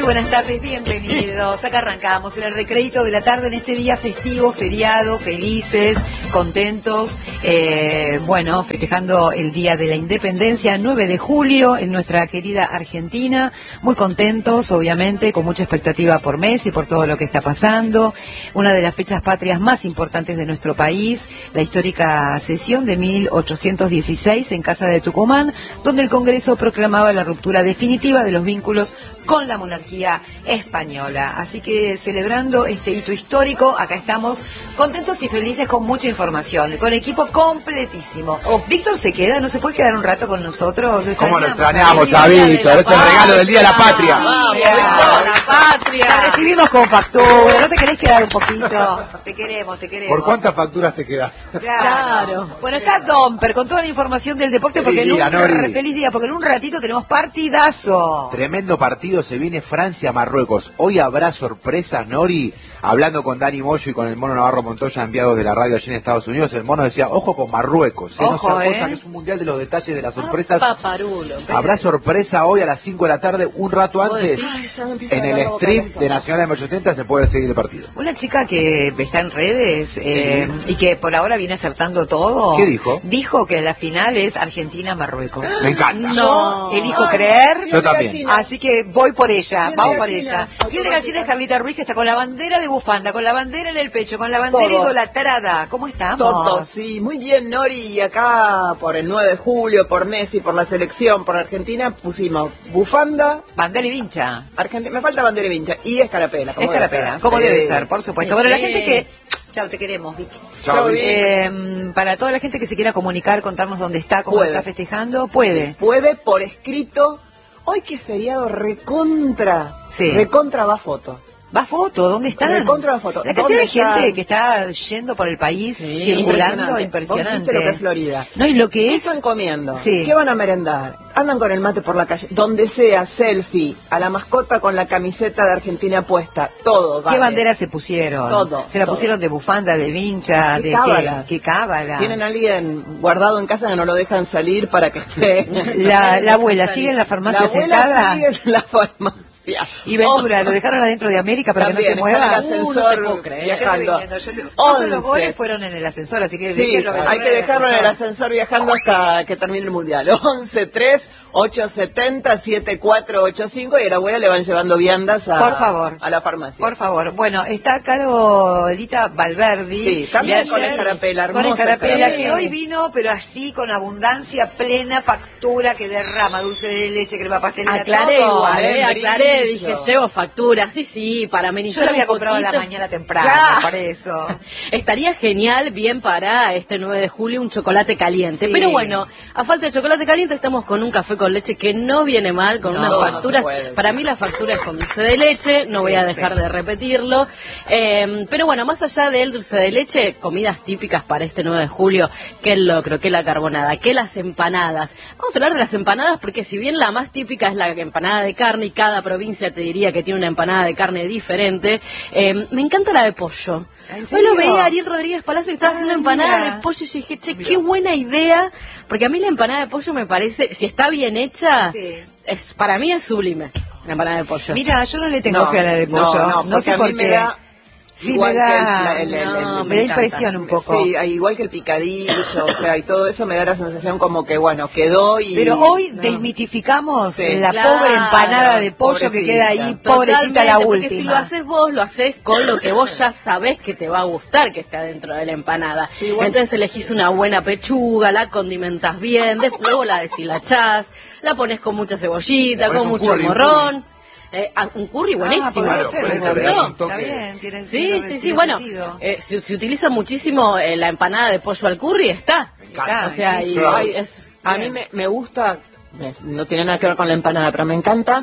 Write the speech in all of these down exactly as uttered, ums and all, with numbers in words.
buenas tardes, bienvenidos. Acá arrancamos en el recreito de la tarde en este día festivo, feriado, felices, contentos. Eh, bueno, festejando el Día de la Independencia, nueve de julio, en nuestra querida Argentina. Muy contentos, obviamente, con mucha expectativa por Messi, por todo lo que está pasando. Una de las fechas patrias más importantes de nuestro país, la histórica sesión de mil ochocientos dieciséis en Casa de Tucumán, donde el Congreso proclamaba la ruptura definitiva de los vínculos con la monarquía española. Así que celebrando este hito histórico, acá estamos contentos y felices con mucha información, con equipo completísimo. Oh, Víctor se queda, ¿no se puede quedar un rato con nosotros? ¿Cómo lo extrañamos a Víctor? Es el regalo del Día de la Patria. Vamos, Víctor, la patria. Te recibimos con factura, ¿no te querés quedar un poquito? Te queremos, te queremos. ¿Por cuántas facturas te quedás? Claro. claro. Bueno, está Domper con toda la información del deporte, porque feliz en día, un, Nori. feliz día, porque en un ratito tenemos partidazo. Tremendo partido, se viene Francia-Marruecos. Hoy habrá sorpresas, Nori. Hablando con Dani Moyo y con el Mono Navarro Montoya, enviado de la radio allí en Estados Unidos, el Mono decía, ojo con Marruecos, ¿eh? Ojo, no sea ¿eh? cosa que es un mundial de los detalles de las sorpresas. Ah, paparulo, habrá sorpresa hoy a las cinco de la tarde, un rato antes. Ay, en el stream de Nacional M ochocientos setenta se puede seguir el partido. Una chica que está en redes eh, sí. y que por ahora viene acertando todo. ¿Qué dijo? Dijo que la final es Argentina-Marruecos. Me encanta. Yo elijo Ay, creer. Yo también. Así que voy por ella, vamos por ella. Piel de gallina es Carlita Ruiz, que está con la bandera de bufanda, con la bandera en el pecho, con la bandera Todo. idolatrada. ¿Cómo estamos? Toto, sí, muy bien, Nori. Y acá por el nueve de julio, por Messi, por la selección, por Argentina, pusimos bufanda. Bandera y vincha. Argentina, me falta bandera y vincha. Y escarapela. Como escarapela, debe ser. como sí. debe ser, por supuesto. Bueno, sí. la gente que... Chao, te queremos, Vicky. Chao, Vicky. Eh, para toda la gente que se quiera comunicar, contarnos dónde está, cómo Puede. está festejando, puede. Sí, puede por escrito. Hoy que es feriado, recontra. Sí. Recontra va foto. Va foto, ¿dónde están? Recontra va foto. La cantidad de están? gente que está yendo por el país, Sí, circulando, impresionante. impresionante. ¿Vos viste lo que es Florida? No, y lo que ¿Qué es... están comiendo? Sí. ¿Qué van a merendar? Andan con el mate por la calle, donde sea, selfie, a la mascota con la camiseta de Argentina puesta, todo. ¿Qué vale. banderas se pusieron? Todo, Se la todo. pusieron de bufanda, de vincha, ¿Qué de cábalas? qué, qué cábala. Tienen a alguien guardado en casa que no lo dejan salir para que esté. La, la abuela sigue en la farmacia La abuela sentada. sigue en la farmacia. Y Ventura, Oh. lo dejaron adentro de América para También, que no se mueva. está en el ascensor, Uh, no te puedo creer. viajando. Yo estoy viendo, yo- Todos los once. goles fueron en el ascensor, así que... Sí, déjenlo, hay Ventura que dejarlo en el ascensor. ascensor viajando hasta que termine el mundial. once tres ocho siete cero siete cuatro ocho cinco y a la abuela le van llevando viandas a, Por favor. a la farmacia. Por favor. Bueno, está Carolita Valverdi. Sí, también Y con ayer- escarapela, Con hermosa escarapela, escarapela. que hoy vino, pero así, con abundancia, plena factura, que derrama dulce de leche, crema pastelera, Aclaré todo. igual, eh, membrillo. aclaré, dije, llevo factura, sí, sí, para Yo amenizar lo había un comprado a la poquito. mañana temprano, Claro. por eso. Estaría genial, bien para este nueve de julio, un chocolate caliente. Sí. Pero bueno, a falta de chocolate caliente estamos con un café con leche que no viene mal, con No, unas no se facturas. puede, Para mí la factura es con dulce de leche, no voy Sí, a dejar sí. de repetirlo. Eh, pero bueno, más allá del dulce de leche, comidas típicas para este nueve de julio, que el locro, que la carbonada, que las empanadas. Vamos a hablar de las empanadas porque si bien la más típica es la empanada de carne y cada provincia te diría que tiene una empanada de carne diferente, eh, me encanta la de pollo. ¿En Hoy serio? lo veía a Ariel Rodríguez Palacio que estaba Ah, haciendo empanada mira. de pollo y yo dije, che, qué buena idea, porque a mí la empanada de pollo me parece, si está bien hecha, Sí. es para mí es sublime, la empanada de pollo. Mira, yo no le tengo No, fe a la de no, pollo. no, No, porque sé a mí por me qué. da Sí, igual me que da, el- el- el- no, el- me da encanta. impresión un poco. Sí, igual que el picadillo, o sea, y todo eso me da la sensación como que, bueno, quedó y... Pero hoy No. desmitificamos Sí. la Claro, pobre empanada de pollo que pobrecita. queda ahí, pobrecita la Totalmente, última. porque si lo haces vos, lo haces con lo que vos ya sabés que te va a gustar que está dentro de la empanada. Sí, bueno. Entonces elegís una buena pechuga, la condimentás bien, después luego la deshilachás, la pones con mucha cebollita, Le pones con un mucho curry, un morrón. Eh, ah, un curry buenísimo. Ah, podría Claro, ser, por me eso le gustó. das un toque. Está bien, tiene, Sí, tiene- sí, sí, tiene bueno, sentido. eh, se, se utiliza muchísimo eh, la empanada de pollo al curry, está. encanta, O sea, sí, y, sí. ay, es, A mí me, me gusta, me- no tiene nada que ver con la empanada, pero me encanta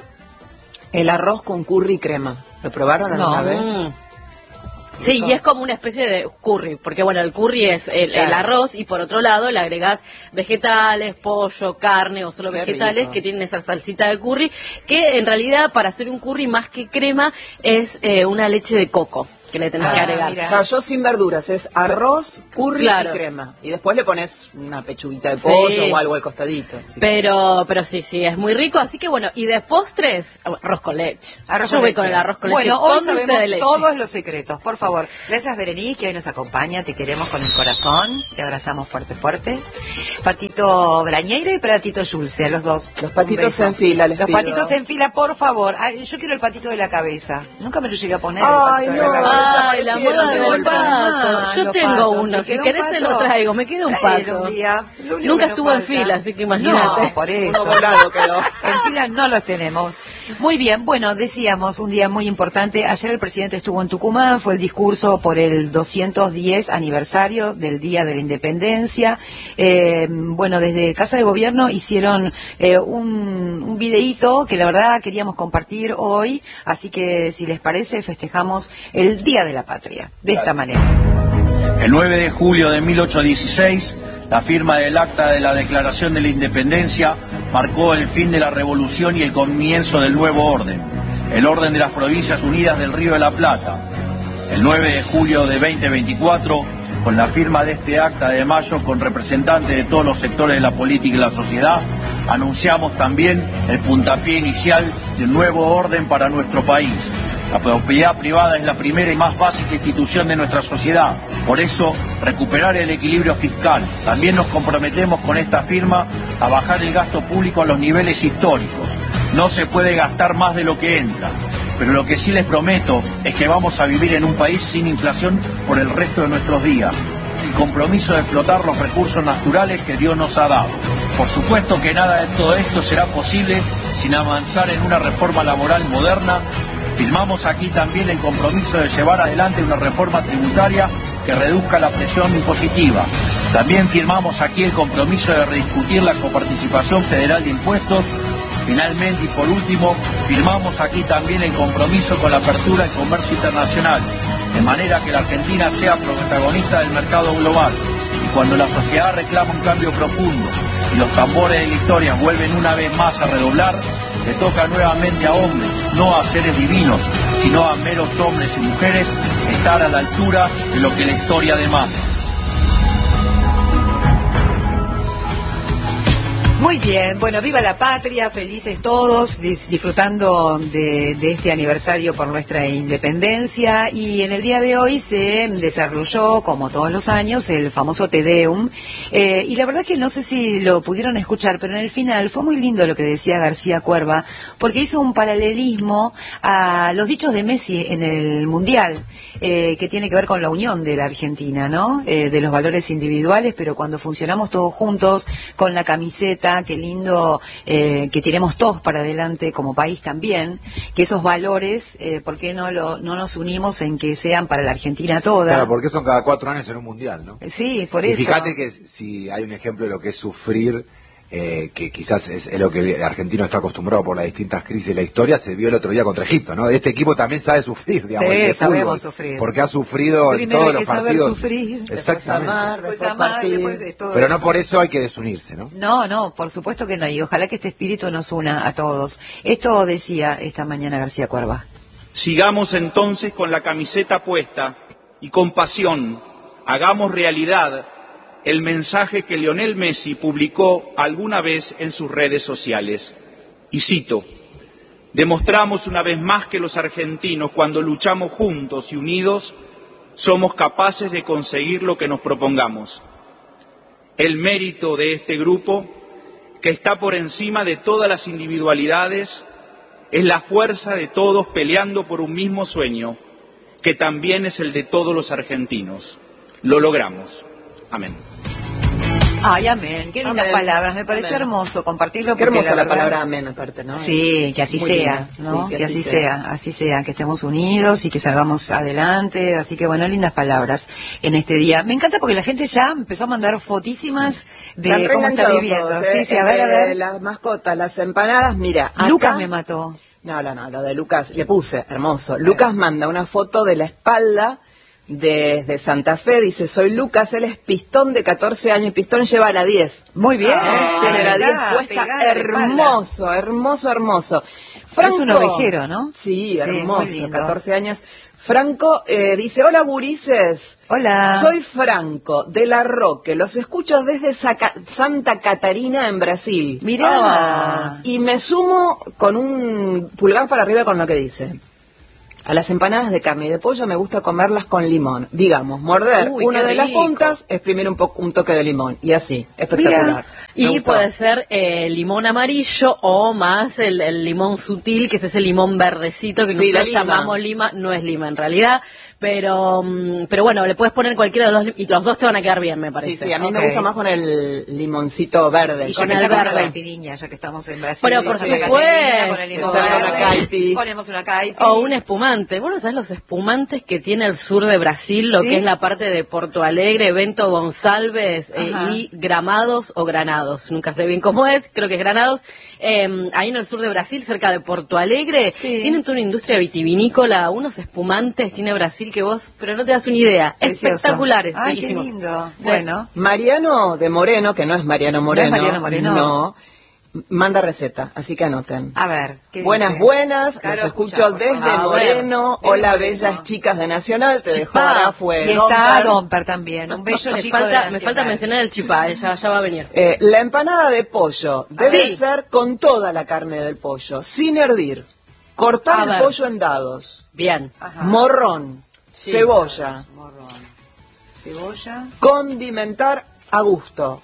el arroz con curry y crema. ¿Lo probaron alguna No. vez? Mm. Sí, y es como una especie de curry, porque bueno, el curry es el, el Claro. arroz y por otro lado le agregás vegetales, pollo, carne o solo Qué vegetales rico. que tienen esa salsita de curry, que en realidad para hacer un curry más que crema es eh, una leche de coco. que le tenés Ah, que agregar. mira. Claro, yo sin verduras, es arroz, curry Claro. y crema. Y después le pones una pechuguita de pollo Sí. o algo al costadito. así que- Pero, pero sí, sí, es muy rico. Así que bueno, y de postres, arroz con leche. Arroz Yo con voy leche. con el arroz con leche. Bueno, hoy con dulce sabemos de leche. todos los secretos, por favor. Gracias, Berenice, que hoy nos acompaña. Te queremos con el corazón. Te abrazamos fuerte, fuerte. Patito Brañeiro y Patito Yulce, a los dos. Los Un patitos beso. en fila, les Los pido. patitos en fila, por favor. Ay, yo quiero el patito de la cabeza. Nunca me lo llegué a poner. Ay, el patito de la no. cabeza. Ay, la desaparecieron, moda se del volvieron pato. más Yo los tengo patos. uno, ¿Me si queda un querés te lo pato? traigo, me queda un Tráelo pato. un día. Lo único Nunca que nos estuvo en falta. fila, así que imagínate. No, por eso. Uno volado quedó. En fila no los tenemos. Muy bien, bueno, decíamos, un día muy importante. Ayer el presidente estuvo en Tucumán, fue el discurso por el doscientos diez aniversario del Día de la Independencia. Eh, bueno, desde Casa de Gobierno hicieron eh, un, un videíto que la verdad queríamos compartir hoy, así que si les parece festejamos el Día de la Patria, de esta manera. El nueve de julio de mil ochocientos dieciséis, la firma del Acta de la Declaración de la Independencia marcó el fin de la revolución y el comienzo del nuevo orden, el orden de las Provincias Unidas del Río de la Plata. El nueve de julio de dos mil veinticuatro, con la firma de este Acta de Mayo con representantes de todos los sectores de la política y la sociedad, anunciamos también el puntapié inicial de un nuevo orden para nuestro país. La propiedad privada es la primera y más básica institución de nuestra sociedad. Por eso, recuperar el equilibrio fiscal. También nos comprometemos con esta firma a bajar el gasto público a los niveles históricos. No se puede gastar más de lo que entra. Pero lo que sí les prometo es que vamos a vivir en un país sin inflación por el resto de nuestros días. El compromiso de explotar los recursos naturales que Dios nos ha dado. Por supuesto que nada de todo esto será posible sin avanzar en una reforma laboral moderna. Firmamos aquí también el compromiso de llevar adelante una reforma tributaria que reduzca la presión impositiva. También firmamos aquí el compromiso de rediscutir la coparticipación federal de impuestos. Finalmente y por último, firmamos aquí también el compromiso con la apertura del comercio internacional, de manera que la Argentina sea protagonista del mercado global. Y cuando la sociedad reclama un cambio profundo y los tambores de la historia vuelven una vez más a redoblar, le toca nuevamente a hombres, no a seres divinos, sino a meros hombres y mujeres, estar a la altura de lo que la historia demanda. Muy bien, bueno, viva la patria, felices todos, dis- disfrutando de, de este aniversario por nuestra independencia, y en el día de hoy se desarrolló, como todos los años, el famoso Te Deum, eh, y la verdad que no sé si lo pudieron escuchar, pero en el final fue muy lindo lo que decía García Cuerva, porque hizo un paralelismo a los dichos de Messi en el Mundial, eh, que tiene que ver con la unión de la Argentina, ¿no? Eh, de los valores individuales, pero cuando funcionamos todos juntos, con la camiseta, qué lindo eh, que tiremos todos para adelante como país también, que esos valores, eh, ¿por qué no, lo, no nos unimos en que sean para la Argentina toda? Claro, porque son cada cuatro años en un mundial, ¿no? Sí, por Y eso. fíjate que si hay un ejemplo de lo que es sufrir, eh, que quizás es, es lo que el argentino está acostumbrado por las distintas crisis de la historia, se vio el otro día contra Egipto, ¿no? Este equipo también sabe sufrir, digamos, Sí, el de sabemos fútbol, sufrir. porque ha sufrido en Primero todos hay los que saber partidos. sufrir, después Exactamente. amar, Después después amar, partir. después es todo Pero eso. no por eso hay que desunirse, ¿no? No, no, por supuesto que no, y ojalá que este espíritu nos una a todos. Esto decía esta mañana García Cuerva. Sigamos entonces con la camiseta puesta y con pasión hagamos realidad el mensaje que Lionel Messi publicó alguna vez en sus redes sociales. Y cito: demostramos una vez más que los argentinos, cuando luchamos juntos y unidos, somos capaces de conseguir lo que nos propongamos. El mérito de este grupo, que está por encima de todas las individualidades, es la fuerza de todos peleando por un mismo sueño, que también es el de todos los argentinos. Lo logramos. Amén. Ay, amén, qué lindas Amén. palabras, me pareció Amén. hermoso compartirlo. Qué porque hermosa la verdad- palabra amén, aparte, ¿no? Sí, que así Muy sea, linda. ¿no? Sí, que, así sea. así sea, que estemos unidos y que salgamos adelante, así que bueno, lindas palabras en este día. Me encanta porque la gente ya empezó a mandar fotísimas de Están cómo está reenganchados viviendo. todos, Sí, ¿eh? sí, a ver, a Entre ver. las mascotas, las empanadas, mira. acá- Lucas me mató. No, no, no, lo de Lucas, le puse, hermoso. Lucas manda una foto de la espalda desde Santa Fe, dice, soy Lucas, él es Pistón de catorce años, y Pistón lleva la diez. Muy bien. Ah, tiene la diez Pegada, puesta, pegada a la espalda. hermoso, hermoso, hermoso. Franco, es un ovejero, ¿no? Sí, Sí, hermoso, muy lindo. catorce años. Franco eh, dice, hola gurises. Hola. Soy Franco, de La Roque. Los escucho desde Saca- Santa Catarina, en Brasil. Mirá. Ah. Y me sumo con un pulgar para arriba con lo que dice. A las empanadas de carne y de pollo me gusta comerlas con limón. Digamos, morder Uy, una qué de las rico. puntas, exprimir un, po- un toque de limón. Y así, espectacular. Mira. Me Y gustó. puede ser eh, limón amarillo o más el, el limón sutil, que es ese limón verdecito que Sí, la nosotros lima. llamamos lima. No es lima en realidad, pero mm, pero bueno, le puedes poner cualquiera de los lim- y los dos te van a quedar bien, me parece. Sí, sí, a mí Ok. me gusta más con el limoncito verde. Y ya con que el estamos con la verde. caipirinha, ya que estamos en Brasil. Pero por con la supuesto. caipirinha, con el limón Hacerle una verde, caipi. ponemos una caipi. O un espumante. Bueno, ¿sabes los espumantes que tiene el sur de Brasil? Lo ¿Sí? que es la parte de Porto Alegre, Bento Gonçalves eh, Ajá. y Gramados o Granados. Nunca sé bien cómo es, creo que es Granados. Eh, ahí en el sur de Brasil, cerca de Porto Alegre, Sí. tienen toda una industria vitivinícola, unos espumantes tiene Brasil que vos, pero no te das una idea. Precioso. Espectaculares, Ay, qué riquísimos. lindo. Sí. Bueno. Mariano de Moreno, que no es Mariano Moreno. No es Mariano Moreno. No, manda receta, así que anoten. A ver. ¿qué Buenas, dice? buenas, Caro, los escucho escucha, por desde favor. A ver. Moreno. Desde Hola, Moreno. bellas chicas de Nacional, te dejo Chipá. ahora fue Y está Domper. Domper también. Un bello Me chico de falta, me Nacional. falta mencionar el chipá, eh, ya, ya va a venir. Eh, la empanada de pollo debe Sí. ser con toda la carne del pollo, sin hervir. Cortar A el ver. pollo en dados. Bien. Ajá. Morrón, Sí. cebolla, Morrón. Cebolla. condimentar a gusto.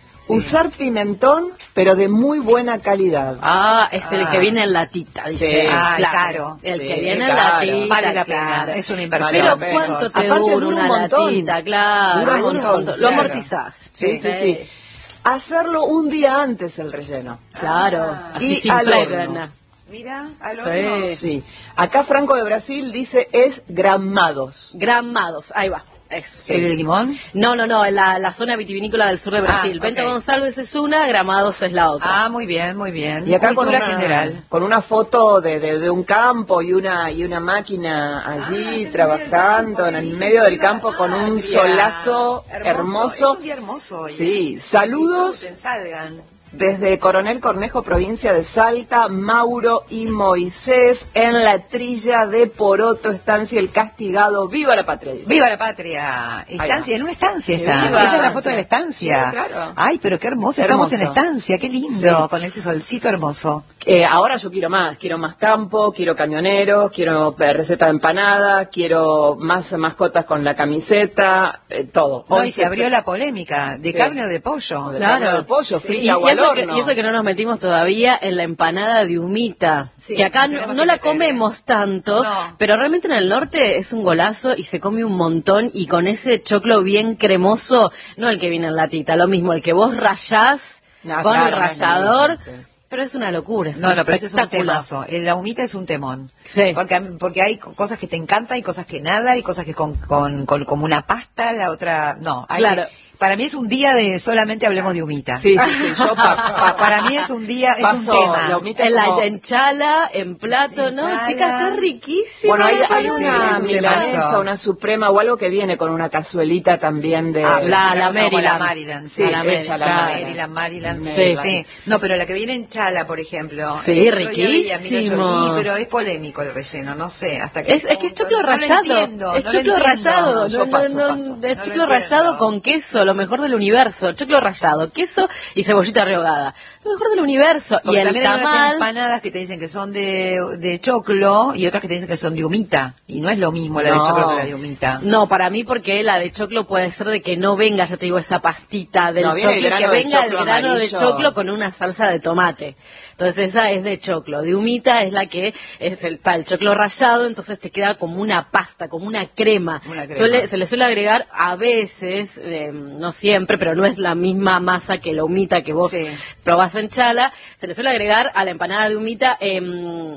Usar pimentón, pero de muy buena calidad. Ah, es el Ah. que viene en latita, dice. Sí. Ah, caro. El Sí, que viene en caro. latita. Vale la claro. pena. Es una inversión. Pero Vale la ¿cuánto pena. te Aparte, dura dura un una montón. latita? Claro, Dura un dura montón, Lo claro. amortizás. Sí, sí, sí. Hacerlo un día antes el relleno. Claro, Ah. así Y sin al plena. Mira, al Sí. horno. Sí. Acá Franco de Brasil dice es gramados. Gramados, ahí va. Eso. Sí. ¿El de limón? No, no, no, en la, la zona vitivinícola del sur de Brasil. Ah, Bento ok. González es una, Gramados es la otra. Ah, muy bien, muy bien. Y acá con Cultura una, general. con una foto de, de, de un campo y una y una máquina allí trabajando en el medio del campo con un solazo hermoso. Es un día hermoso hoy. Sí, ¿eh? saludos Disfruten, salgan. desde Coronel Cornejo, provincia de Salta, Mauro y Moisés en la trilla de Poroto, estancia El Castigado. ¡Viva la patria! dice. ¡Viva la patria! Estancia, en una estancia está. Viva. Esa es la foto de la estancia. Sí, claro. Ay, pero qué hermoso. Hermoso. Estamos en la estancia, qué lindo. Sí. Con ese solcito hermoso. Eh, ahora yo quiero más, quiero más campo, quiero camioneros, quiero eh, receta de empanada, quiero más mascotas con la camiseta, eh, todo. No, Hoy y se abrió la polémica. ¿De Sí. carne o de pollo? De carne de pollo, frita y, o y al eso que, horno. y eso que no nos metimos todavía en la empanada de humita, Sí, que acá no, tenemos no que la meterle. comemos tanto, No. pero realmente en el norte es un golazo y se come un montón y con ese choclo bien cremoso, no el que viene en latita, lo mismo, el que vos rayás No, con claro, el no es lo rallador, mismo, sí. pero es una locura. Es No, un no, pero este es un espectáculo. temazo. El- La humita es un temón. Sí. Porque, porque hay co- cosas que te encantan y cosas que nada, y cosas que con, con, con como una pasta, la otra, no. Hay- Claro. Para mí es un día de solamente hablemos de humita. Sí, sí, sí, yo pa- pa- Para mí es un día, es paso un tema. la humita En la como- en chala, en plato, ¿no? Enchala. Chicas, es riquísimo. Bueno, hay, eso, hay sí, una es un milanesa, temazo. una suprema o algo que viene con una cazuelita también de... Ah, La- una la cosa como Maryland. La Maryland. Sí, la esa, la Claro. Maryland. Maryland, Maryland. Sí, sí. No, pero la que viene en chala, por ejemplo. Sí, el otro día veía riquísimo. mil ochocientos, pero es polémico el relleno, no sé. Hasta que Es, es que es choclo no lo rallado, entiendo, es no lo choclo entiendo. rallado, yo no, no, paso, no, paso. es No lo choclo entiendo. rallado con queso, lo mejor del universo, choclo rallado, queso y cebollita rehogada, lo mejor del universo. Porque Y el también hay unas tamal, empanadas que te dicen que son de, de choclo y otras que te dicen que son de humita. Y no es lo mismo la No. de choclo que la de humita. no, para mí porque la de choclo puede ser de que no venga, ya te digo, esa pastita del No, viene el choclo, que grano de venga el choclo grano de amarillo. choclo con una salsa de tomate. Entonces esa es de choclo, de humita es la que es el tal choclo rallado, entonces te queda como una pasta, como una crema. Una crema. Suele- se le suele agregar a veces, eh, no siempre, pero no es la misma masa que la humita que vos Sí. probás en chala, se le suele agregar a la empanada de humita em,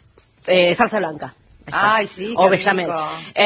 eh, salsa blanca. Ahí está. Ay, sí, O qué bechamel. rico.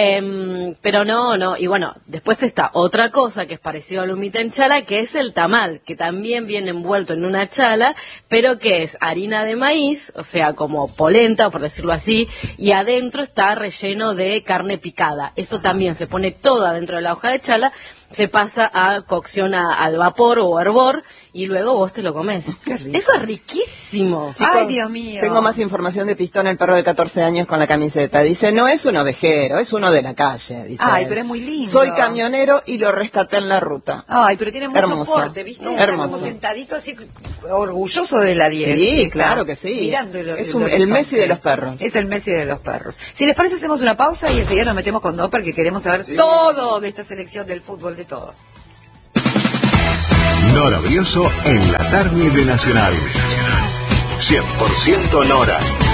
Em, pero no, no. Y bueno, después está otra cosa que es parecido a la humita en chala, que es el tamal, que también viene envuelto en una chala, pero que es harina de maíz, o sea, como polenta, por decirlo así, y adentro está relleno de carne picada. Eso también se pone todo adentro de la hoja de chala, se pasa a cocción a- al vapor o hervor, y luego vos te lo comés. Qué rico. Eso es riquísimo. Chicos, Ay, Dios mío. Tengo más información de Pistón, el perro de catorce años con la camiseta. Dice, no es un ovejero, es uno de la calle. Dice Ay, él. pero es muy lindo. Soy camionero y lo rescaté en la ruta. Ay, pero tiene mucho Hermoso. porte, ¿viste? Está Hermoso. como sentadito así, orgulloso de la diez. Sí, Está claro que sí. Mirando el, Es el un- el horizonte. Messi de los perros. Es el Messi de los perros. Si les parece, hacemos una pausa y enseguida nos metemos con Doper, que queremos saber todo de esta selección del fútbol, de todo. Nora Brioso en la tarde de Nacional. cien por ciento Nora.